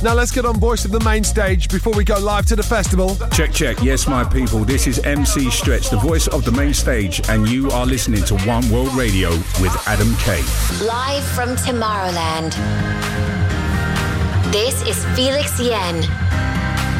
Now let's get on voice of the main stage before we go live to the festival. Check, check. Yes, my people. This is MC Stretch, the voice of the main stage, and you are listening to One World Radio with Adam K. Live from Tomorrowland. This is Felix Yen.